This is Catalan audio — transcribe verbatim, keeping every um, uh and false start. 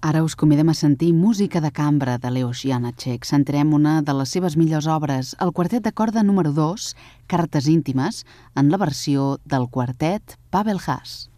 Ara us convidem a sentir música de cambra de Leos Janáček. Sentirem una de les seves millors obres, el quartet de corda número dos, Cartes íntimes, en la versió del quartet Pavel Haas.